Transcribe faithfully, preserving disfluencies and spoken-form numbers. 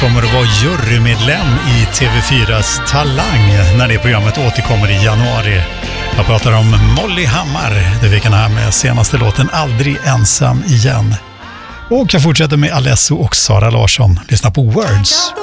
kommer att vara jurymedlem i T V fyras Talang när det programmet återkommer i januari. Jag pratar om Molly Hammar, det vi kan ha med senaste låten Aldrig ensam igen. Och jag fortsätter med Alesso och Sara Larsson. Lyssna på Words.